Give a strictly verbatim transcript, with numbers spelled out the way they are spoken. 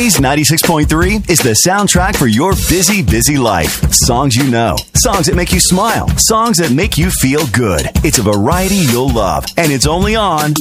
Blaze ninety-six point three is the soundtrack for your busy, busy life. Songs you know, songs that make you smile, songs that make you feel good. It's a variety you'll love, and it's only on